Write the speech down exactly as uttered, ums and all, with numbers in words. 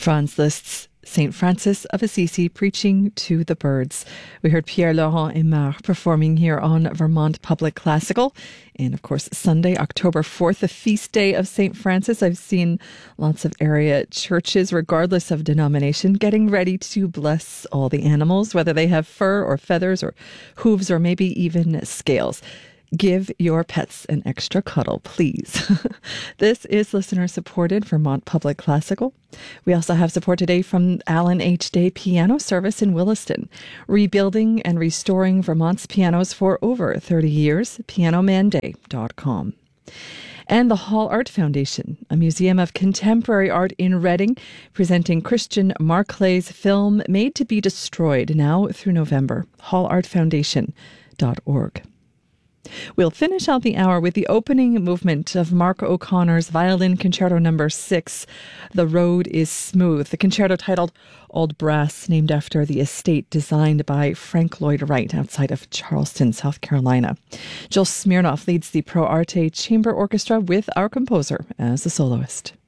Franz Liszt's Saint Francis of Assisi preaching to the birds. We heard Pierre-Laurent Aimard performing here on Vermont Public Classical. And of course, Sunday, October fourth, the feast day of Saint Francis. I've seen lots of area churches, regardless of denomination, getting ready to bless all the animals, whether they have fur or feathers or hooves or maybe even scales. Give your pets an extra cuddle, please. This is listener-supported Vermont Public Classical. We also have support today from Alan H. Day Piano Service in Williston, rebuilding and restoring Vermont's pianos for over thirty years, piano man day dot com. And the Hall Art Foundation, a museum of contemporary art in Reading, presenting Christian Marclay's film Made to be Destroyed, now through November. hall art foundation dot org. We'll finish out the hour with the opening movement of Mark O'Connor's Violin Concerto Number six, The Road is Smooth, the concerto titled Old Brass, named after the estate designed by Frank Lloyd Wright outside of Charleston, South Carolina. Jill Smirnoff leads the Pro Arte Chamber Orchestra with our composer as a soloist.